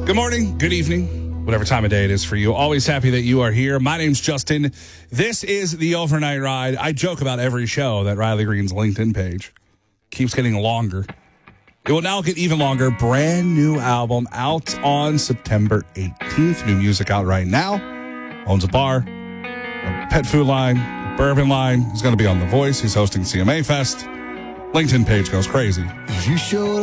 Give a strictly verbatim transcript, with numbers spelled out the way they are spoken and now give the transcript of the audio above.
Good morning, good evening, whatever time of day it is for you. Always happy that you are here. My name's Justin. This is the Overnight Ride. I joke about every show that Riley Green's LinkedIn page keeps getting longer. It will now get even longer. Brand new album out on September eighteenth. New music out right now. Owns a bar, a pet food line, a bourbon line. He's going to be on The Voice. He's hosting C M A Fest. LinkedIn page goes crazy. If you showed